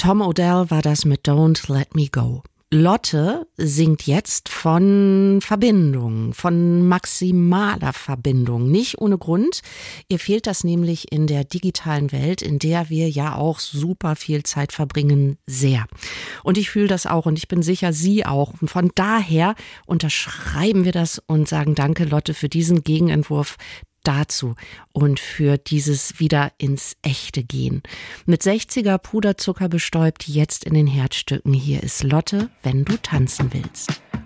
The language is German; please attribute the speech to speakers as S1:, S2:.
S1: Tom Odell war das mit Don't Let Me Go. Lotte singt jetzt von Verbindung, von maximaler Verbindung. Nicht ohne Grund. Ihr fehlt das nämlich in der digitalen Welt, in der wir ja auch super viel Zeit verbringen, sehr. Und ich fühle das auch und ich bin sicher, Sie auch. Und von daher unterschreiben wir das und sagen Danke, Lotte, für diesen Gegenentwurf dazu und für dieses wieder ins Echte gehen. Mit 60er Puderzucker bestäubt, jetzt in den Herzstücken. Hier ist Lotte, wenn du tanzen willst.